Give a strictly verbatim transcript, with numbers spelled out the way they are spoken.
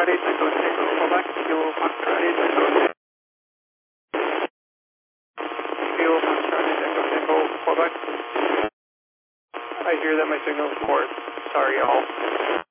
Foxtrot eight Echo Tango, Quebec, Kilo Foxtrot eight Echo Tango. Kilo Foxtrot eight Echo Tango, Quebec. I hear that my signal is poor. Sorry, y'all.